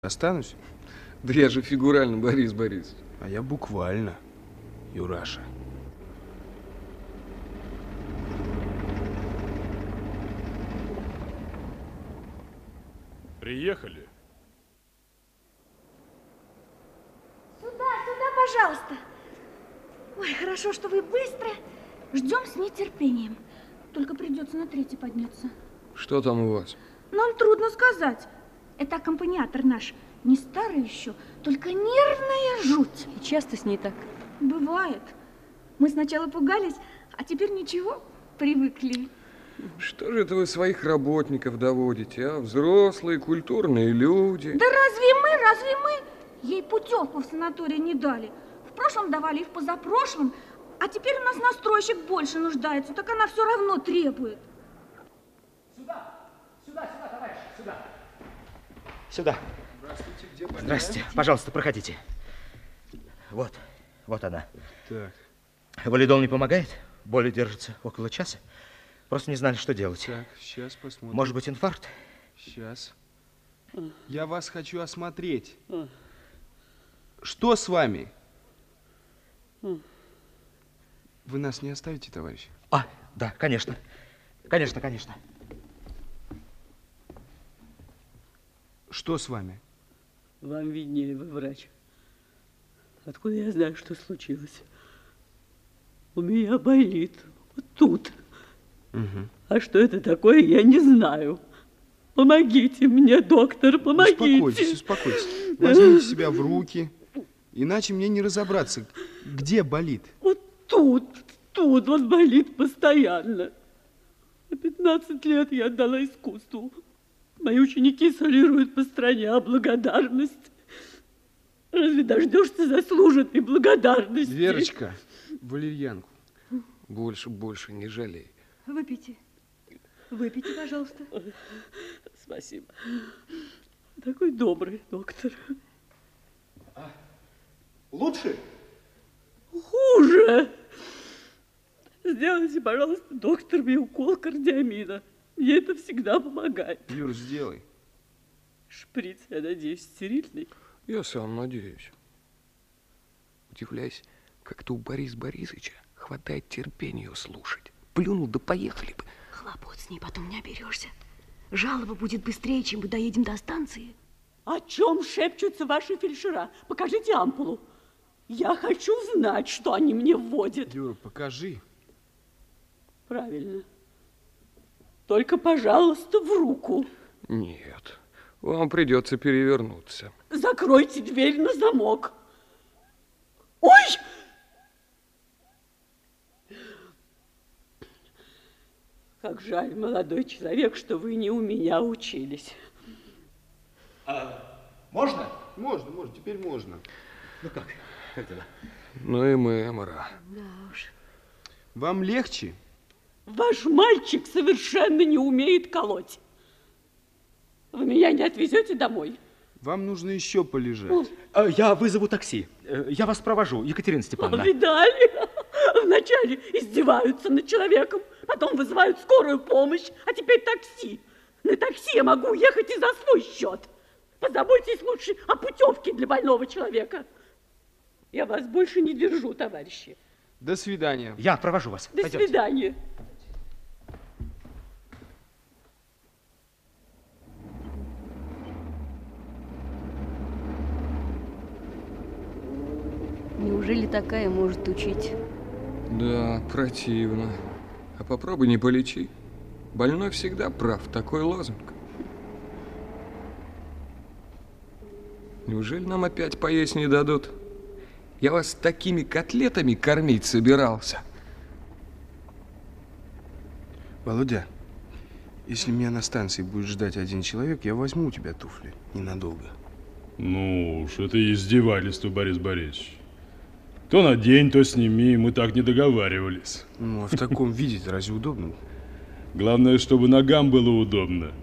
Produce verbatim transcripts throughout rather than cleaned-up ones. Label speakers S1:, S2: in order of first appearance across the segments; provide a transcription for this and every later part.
S1: Останусь?
S2: Да я же фигурально, Борис Борисович.
S1: А я буквально, Юраша.
S3: Приехали.
S4: Сюда, сюда, пожалуйста. Ой, хорошо, что вы быстро. Ждем с нетерпением. Только придется на третий подняться.
S2: Что там у вас?
S4: Нам трудно сказать. Это аккомпаниатор наш. Не старый еще, только нервная жуть.
S5: И часто с ней так?
S4: Бывает. Мы сначала пугались, а теперь ничего, привыкли.
S2: Что же это вы своих работников доводите, а? Взрослые, культурные люди.
S4: Да разве мы, разве мы? Ей путевку в санаторий не дали. В прошлом давали и в позапрошлом. А теперь у нас настройщик больше нуждается, так она все равно требует.
S6: Сюда, сюда, сюда, товарищ, сюда. Сюда.
S1: Здравствуйте, где больная?
S6: Здравствуйте, пожалуйста, проходите. Вот, вот она.
S1: Так.
S6: Валидол не помогает? Боли держится около часа. Просто не знали, что делать.
S1: Так, сейчас посмотрим.
S6: Может быть, инфаркт?
S1: Сейчас. Я вас хочу осмотреть. Что с вами? Вы нас не оставите, товарищ?
S6: А, да, конечно. Конечно, конечно.
S1: Что с вами?
S7: Вам виднее, вы врач. Откуда я знаю, что случилось? У меня болит. Вот тут.
S1: Угу.
S7: А что это такое, я не знаю. Помогите мне, доктор, помогите.
S1: Успокойтесь, успокойтесь. Возьмите себя в руки, иначе мне не разобраться, где болит.
S7: Вот тут, тут вот болит постоянно. На пятнадцать лет я отдала искусству. Мои ученики солируют по стране, а благодарность? Разве дождешься заслуженной благодарности?
S1: Верочка, валерьянку.
S2: Больше, больше не жалей.
S5: Выпейте. Выпейте, пожалуйста.
S7: Спасибо. Такой добрый доктор.
S6: А, лучше?
S7: Хуже. Сделайте, пожалуйста, доктор, мне укол кардиамина. Мне это всегда помогает.
S1: Юр, сделай.
S7: Шприц, я надеюсь, стерильный.
S2: Я сам надеюсь. Удивляюсь, как-то у Бориса Борисовича хватает терпения ее слушать. Плюнул, да поехали бы.
S5: Хлопот с ней потом не оберешься. Жалоба будет быстрее, чем мы доедем до станции.
S7: О чем шепчутся ваши фельдшера? Покажите ампулу. Я хочу знать, что они мне вводят.
S1: Юра, покажи.
S7: Правильно. Только, пожалуйста, в руку.
S2: Нет, вам придется перевернуться.
S7: Закройте дверь на замок. Ой! Как жаль, молодой человек, что вы не у меня учились.
S6: А, можно?
S1: Можно, можно, теперь можно.
S6: Ну как? Как дела?
S2: Ну и мэмора.
S5: Да уж.
S1: Вам легче?
S7: Ваш мальчик совершенно не умеет колоть. Вы меня не отвезете домой?
S1: Вам нужно еще полежать.
S6: А, я вызову такси. Э, Я вас провожу, Екатерина Степановна.
S7: Видали? Вначале издеваются над человеком, потом вызывают скорую помощь, а теперь такси. На такси я могу уехать и за свой счет. Позаботьтесь лучше о путевке для больного человека. Я вас больше не держу, товарищи.
S1: До свидания.
S6: Я провожу вас.
S7: До
S6: Пойдемте.
S7: свидания.
S5: Неужели такая может учить?
S2: Да, противно. А попробуй не полечи. Больной всегда прав, такой лозунг. Неужели нам опять поесть не дадут? Я вас такими котлетами кормить собирался.
S1: Володя, если меня на станции будет ждать один человек, я возьму у тебя туфли ненадолго.
S3: Ну уж, это издевательство, Борис Борисович. То надень, то сними, мы так не договаривались.
S1: Ну, а в таком виде разве удобно?
S3: Главное, чтобы ногам было удобно.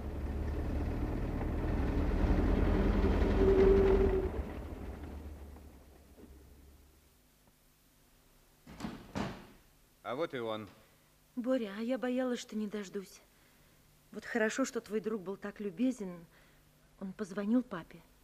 S8: А вот и он.
S5: Боря, а я боялась, что не дождусь. Вот хорошо, что твой друг был так любезен. Он позвонил папе